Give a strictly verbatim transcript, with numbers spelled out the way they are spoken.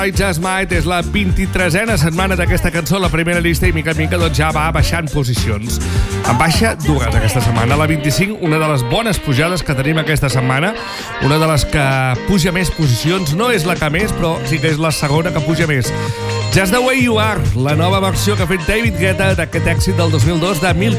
Just Might és la vint-i-tresena setmana d'aquesta cançó, la primera llista, i mica en mica doncs, ja va baixant posicions. En baixa dues aquesta setmana. La vint-i-cinc, una de les bones pujades que tenim aquesta setmana, una de les que puja més posicions, no és la que més, però sí que és la segona que puja més. Just the Way You Are, la nova versió que ha fet David Guetta d'aquest èxit del dos mil dos de Milk